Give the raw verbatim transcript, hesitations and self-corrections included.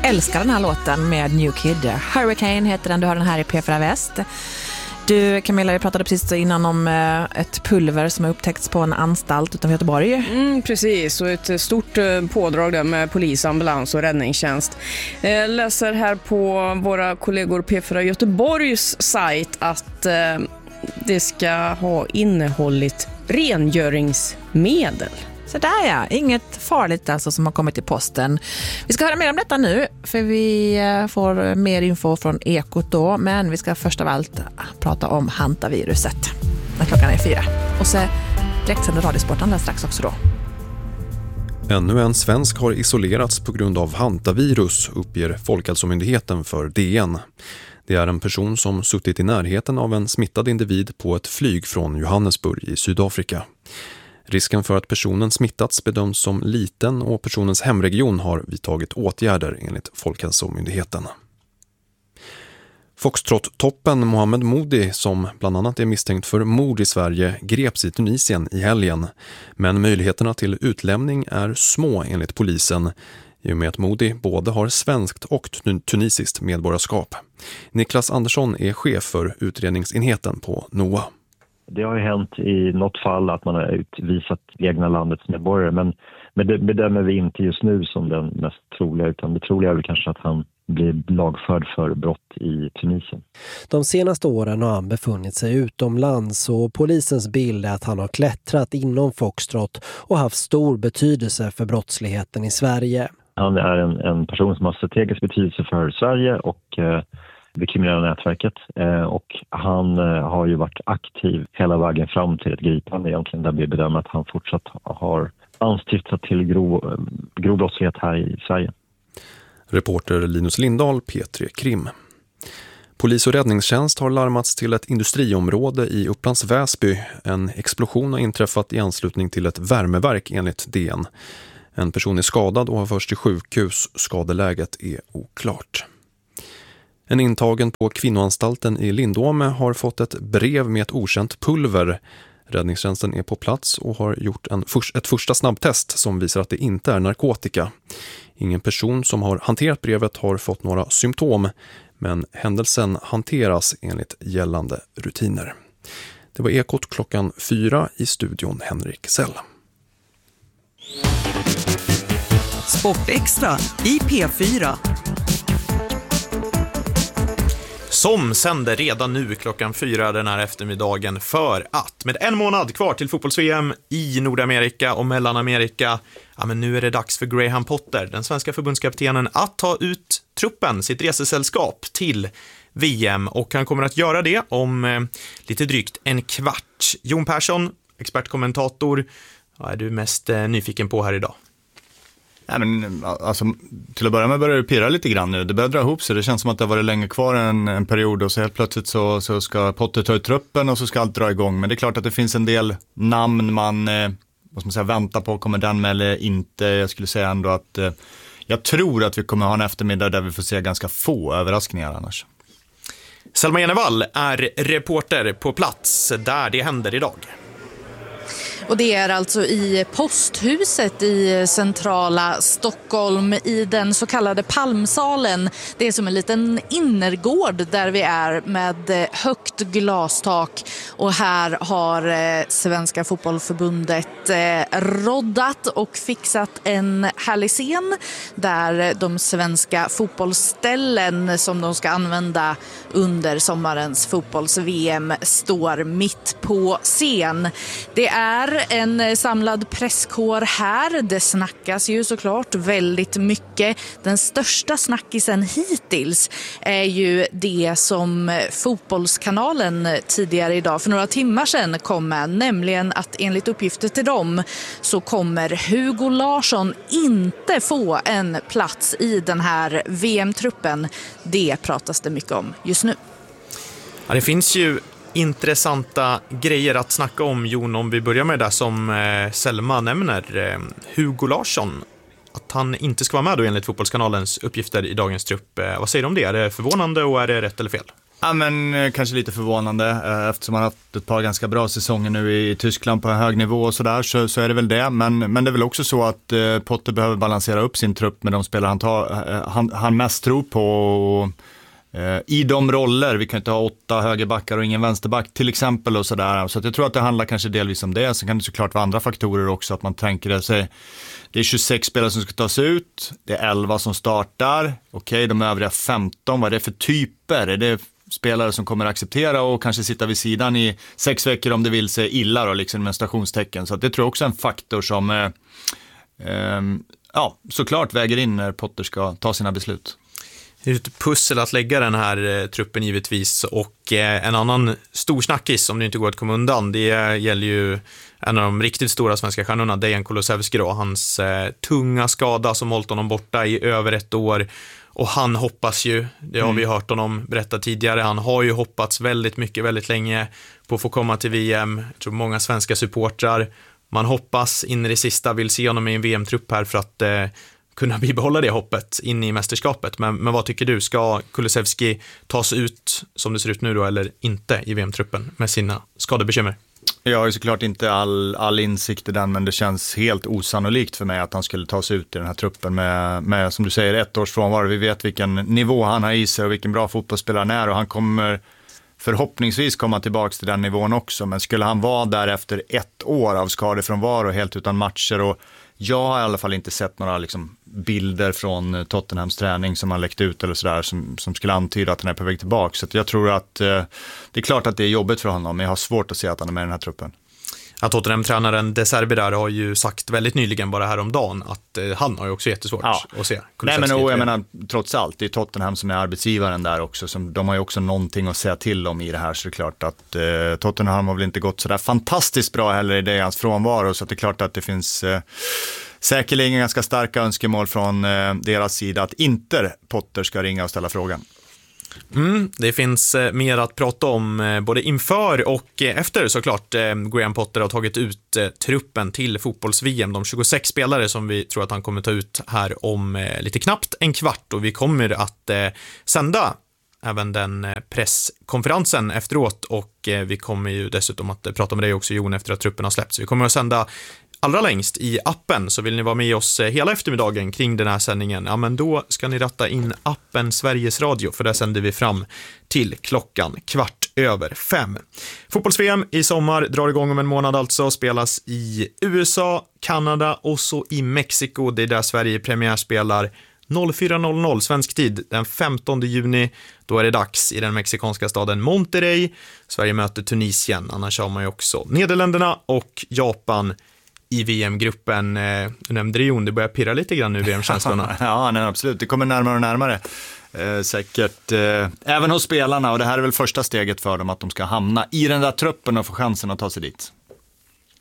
älskar den här låten med New Kid. Hurricane heter den, du har den här i P fyra Väst. Du, Camilla, vi pratade precis innan om ett pulver som har upptäckts på en anstalt utanför Göteborg. Mm, precis, och ett stort pådrag där med polis, ambulans och räddningstjänst. Jag läser här på våra kollegor P fyra Göteborgs sajt att eh, det ska ha innehållit rengöringsmedel. Så där ja, inget farligt alltså som har kommit i posten. Vi ska höra mer om detta nu för vi får mer info från Ekot då. Men vi ska först av allt prata om hantaviruset när klockan är fyra. Och så direktsänder Radiosporten alldeles strax också då. Ännu en svensk har isolerats på grund av hantavirus, uppger Folkhälsomyndigheten för D N. Det är en person som suttit i närheten av en smittad individ på ett flyg från Johannesburg i Sydafrika. Risken för att personen smittats bedöms som liten och personens hemregion har vidtagit åtgärder enligt Folkhälsomyndigheten. Foxtrot-toppen Mohamed Modi, som bland annat är misstänkt för mord i Sverige, greps i Tunisien i helgen. Men möjligheterna till utlämning är små enligt polisen, i och med att Modi både har svenskt och tunisiskt medborgarskap. Niklas Andersson är chef för utredningsenheten på N O A. Det har ju hänt i något fall att man har utvisat egna landets medborgare, men, men det bedömer vi inte just nu som den mest troliga, utan det troliga är väl kanske att han blir lagförd för brott i Tunisien. De senaste åren har han befunnit sig utomlands och polisens bild är att han har klättrat inom Foxtrot och haft stor betydelse för brottsligheten i Sverige. Han är en, en person som har strategisk betydelse för Sverige och eh, det kriminella nätverket eh, och han eh, har ju varit aktiv hela vägen fram till ett gripande egentligen, där vi bedömer att han fortsatt har anstiftat till grov, grov brottslighet här i Sverige. Reporter Linus Lindahl, P tre Krim. Polis och räddningstjänst har larmats till ett industriområde i Upplands Väsby. En explosion har inträffat i anslutning till ett värmeverk enligt D N. En person är skadad och har först till sjukhus. Skadeläget är oklart. En intagen på kvinnoanstalten i Lindome har fått ett brev med ett okänt pulver. Räddningstjänsten är på plats och har gjort en för- ett första snabbtest som visar att det inte är narkotika. Ingen person som har hanterat brevet har fått några symptom, men händelsen hanteras enligt gällande rutiner. Det var Ekot klockan fyra, i studion Henrik Sell. Sportextra i P fyra. Som sänder redan nu klockan fyra den här eftermiddagen för att med en månad kvar till fotbolls-V M i Nordamerika och Mellanamerika, ja men nu är det dags för Graham Potter, den svenska förbundskaptenen, att ta ut truppen, sitt resesällskap till V M, och han kommer att göra det om eh, lite drygt en kvart. Jon Persson, expertkommentator, vad är du mest eh, nyfiken på här idag? Ja, men, alltså, till att börja med börjar det pirra lite grann nu. Det börjar dra ihop sig. Det känns som att det har varit länge kvar en, en period och så helt plötsligt så, så ska Potter ta ut truppen och så ska allt dra igång. Men det är klart att det finns en del namn man, eh, vad ska man säga, väntar på. Kommer den med eller inte? Jag skulle säga ändå att eh, jag tror att vi kommer ha en eftermiddag där vi får se ganska få överraskningar annars. Selma Jenevall är reporter på plats där det händer idag. Och det är alltså i posthuset i centrala Stockholm, i den så kallade Palmsalen. Det är som en liten innergård där vi är med högt glastak. Och här har Svenska fotbollförbundet roddat och fixat en härlig scen där de svenska fotbollsställen som de ska använda under sommarens fotbolls-V M står mitt på scen. Det är en samlad presskår här. Det snackas ju såklart väldigt mycket. Den största snackisen hittills är ju det som Fotbollskanalen tidigare idag för några timmar sedan kom med, nämligen att enligt uppgifter till dem så kommer Hugo Larsson inte få en plats i den här V M-truppen. Det pratas det mycket om just nu. Ja, det finns ju intressanta grejer att snacka om, Jon, om vi börjar med det som eh, Selma nämner. Eh, Hugo Larsson, att han inte ska vara med då enligt Fotbollskanalens uppgifter i dagens trupp. Eh, vad säger du om det? Är det förvånande och är det rätt eller fel? Ja, men kanske lite förvånande eftersom man har haft ett par ganska bra säsonger nu i Tyskland på en hög nivå och sådär, så, så är det väl det. Men, men det är väl också så att eh, Potter behöver balansera upp sin trupp med de spelare han, tar, eh, han, han mest tror på. Och, eh, i de roller, vi kan inte ha åtta högerbackar och ingen vänsterback till exempel och sådär. Så att jag tror att det handlar kanske delvis om det. Sen kan det såklart vara andra faktorer också, att man tänker det sig. Det är tjugosex spelare som ska tas ut, det är elva som startar. Okej, de övriga femton, vad är det för typer? Är det spelare som kommer att acceptera och kanske sitta vid sidan i sex veckor om det vill sig illa då, liksom med stationstecken. Så att det tror jag också är en faktor som eh, eh, ja, såklart väger in när Potter ska ta sina beslut. Det är ett pussel att lägga den här eh, truppen givetvis, och eh, en annan stor snackis som det inte går att komma undan, det gäller ju en av de riktigt stora svenska stjärnorna, Dejan Kulusevski då, hans eh, tunga skada som hållit honom borta i över ett år. Och han hoppas ju, det har vi hört honom berätta tidigare, han har ju hoppats väldigt mycket, väldigt länge på att få komma till V M. Jag tror många svenska supportrar, man hoppas in i det sista, vill se honom i en V M-trupp här för att eh, kunna bibehålla det hoppet in i mästerskapet. Men, men vad tycker du, ska Kulusevski tas ut som det ser ut nu då, eller inte i V M-truppen med sina skadebekymmer? Jag har ju såklart inte all, all insikt i den, men det känns helt osannolikt för mig att han skulle tas ut i den här truppen med, med som du säger, ett års frånvaro. Vi vet vilken nivå han har i sig och vilken bra fotbollsspelare han är, och han kommer förhoppningsvis komma tillbaka till den nivån också. Men skulle han vara där efter ett år av skadefrånvaro helt utan matcher, och jag har i alla fall inte sett några liksom bilder från Tottenhams träning som har läckt ut eller sådär som, som skulle antyda att han är på väg tillbaka. Så att jag tror att eh, det är klart att det är jobbigt för honom, men jag har svårt att se att han är med i den här truppen. Ja, Tottenham-tränaren De Zerbi där har ju sagt väldigt nyligen, bara häromdagen, att eh, han har ju också jättesvårt ja. att se. Nej, men och, jag menar, trots allt, det är Tottenham som är arbetsgivaren där också. Som, de har ju också någonting att säga till om i det här, så det är klart att eh, Tottenham har väl inte gått sådär fantastiskt bra heller i det, hans frånvaro. Så att det är klart att det finns eh, säkerligen ganska starka önskemål från eh, deras sida att inte Potter ska ringa och ställa frågan. Mm, det finns eh, mer att prata om eh, både inför och eh, efter såklart eh, Graham Potter har tagit ut eh, truppen till fotbolls-V M, de tjugosex spelare som vi tror att han kommer ta ut här om eh, lite knappt en kvart, och vi kommer att eh, sända även den eh, presskonferensen efteråt, och eh, vi kommer ju dessutom att eh, prata med dig också, Jon, efter att truppen har släppts. Vi kommer att sända allra längst i appen, så vill ni vara med oss hela eftermiddagen kring den här sändningen, ja men då ska ni ratta in appen Sveriges Radio, för där sänder vi fram till klockan kvart över fem. Fotbolls-V M i sommar drar igång om en månad, alltså spelas i U S A, Kanada och så i Mexiko. Det är där Sverige premiärspelar fyra noll noll svensk tid den femtonde juni. Då är det dags i den mexikanska staden Monterrey. Sverige möter Tunisien, annars har man ju också Nederländerna och Japan i V M-gruppen. Du nämnde det, Jon, det börjar pirra lite grann nu, V M-känslorna. Ja, nej, absolut. Det kommer närmare och närmare. Eh, säkert eh, även hos spelarna, och det här är väl första steget för dem, att de ska hamna i den där truppen och få chansen att ta sig dit.